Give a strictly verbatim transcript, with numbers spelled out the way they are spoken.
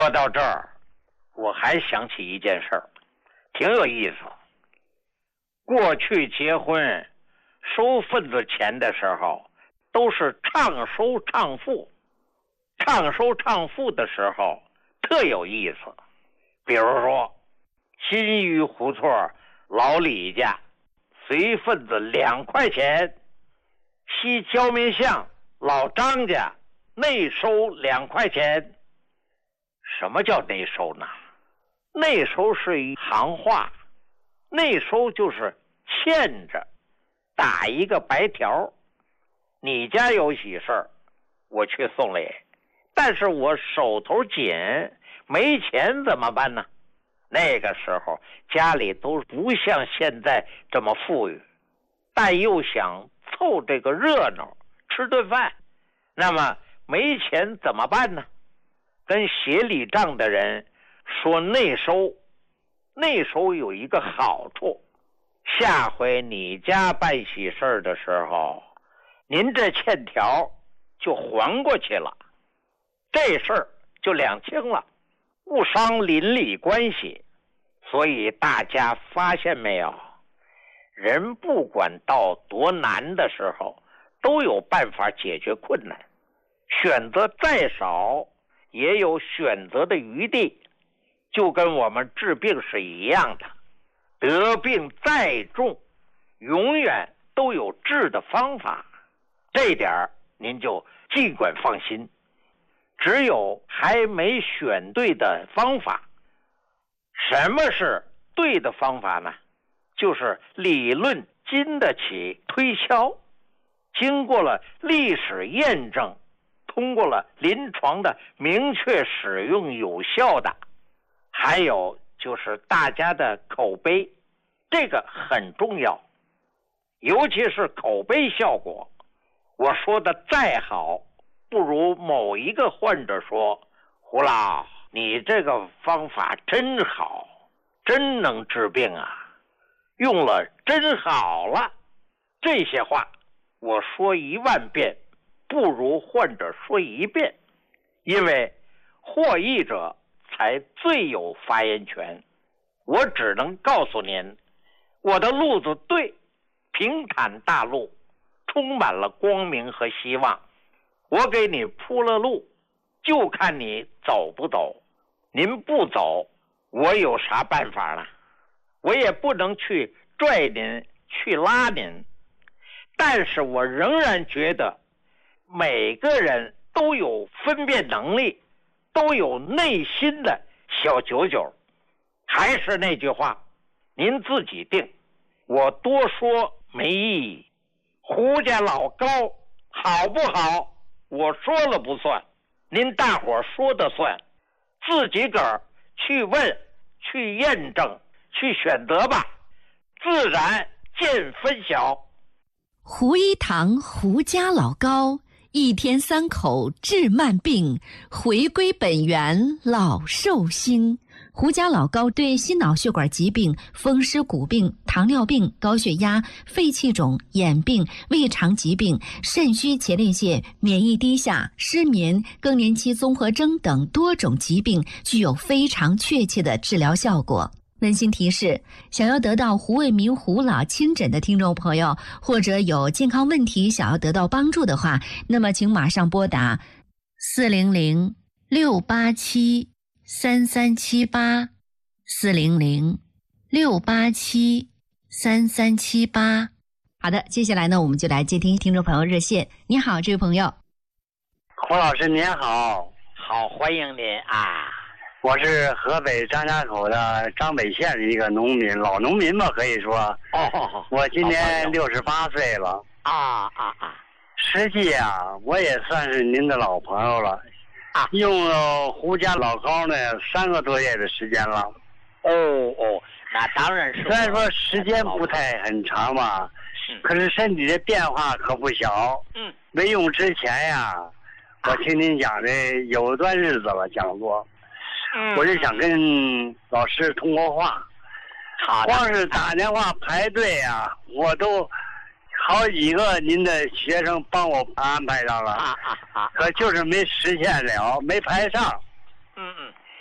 说到这儿，我还想起一件事儿，挺有意思。过去结婚收份子钱的时候，都是唱收唱付。唱收唱付的时候特有意思，比如说新余胡同老李家随份子两块钱，西焦民巷老张家内收两块钱。什么叫内收呢？内收是一行话，内收就是欠着，打一个白条。你家有喜事儿，我去送礼，但是我手头紧，没钱怎么办呢？那个时候家里都不像现在这么富裕，但又想凑这个热闹，吃顿饭，那么没钱怎么办呢？跟协理账的人说内收。内收有一个好处，下回你家办喜事的时候，您这欠条就还过去了，这事儿就两清了，不伤邻里关系。所以大家发现没有，人不管到多难的时候，都有办法解决困难，选择再少也有选择的余地。就跟我们治病是一样的，得病再重，永远都有治的方法，这点您就尽管放心。只有还没选对的方法。什么是对的方法呢？就是理论经得起推敲，经过了历史验证，通过了临床的明确使用有效的，还有就是大家的口碑，这个很重要。尤其是口碑效果，我说的再好，不如某一个患者说，胡老，你这个方法真好，真能治病啊，用了真好了。这些话我说一万遍，不如患者说一遍，因为获益者才最有发言权。我只能告诉您，我的路子对，平坦大路，充满了光明和希望。我给你铺了路，就看你走不走。您不走，我有啥办法呢？我也不能去拽您，去拉您。但是我仍然觉得每个人都有分辨能力，都有内心的小九九。还是那句话，您自己定，我多说没意义。胡家老高好不好，我说了不算，您大伙说的算，自己个儿去问，去验证，去选择吧，自然见分晓。 胡一堂胡家老高，一天三口治慢病，回归本源老寿星。胡家老高对心脑血管疾病、风湿骨病、糖尿病、高血压、肺气肿、眼病、胃肠疾病、肾虚前列腺、免疫低下、失眠、更年期综合征等多种疾病具有非常确切的治疗效果。温馨提示，想要得到胡卫民胡老亲诊的听众朋友，或者有健康问题想要得到帮助的话，那么请马上拨打四零零六八七三三七八，四零零六八七三三七八。好的，接下来呢，我们就来接听听众朋友热线。你好，这位朋友。 胡老师您好。 好，欢迎您啊。 我是河北张家口的张北县的一个农民，老农民吧，可以说。 哦， 我今年六十八岁了。 啊啊啊！ 实际啊，我也算是您的老朋友了。 啊， 用了胡家老高呢三个多月的时间了。 哦哦，那当然是。 虽然说时间不太很长吧，可是身体的变化可不小。 嗯。 没用之前呀，我听您讲的有一段日子了，讲座。 嗯。 我就想跟老师通过话。 好。 光是打电话排队啊，我都好几个您的学生帮我安排上了。 啊啊啊！ 可就是没实现了，没排上。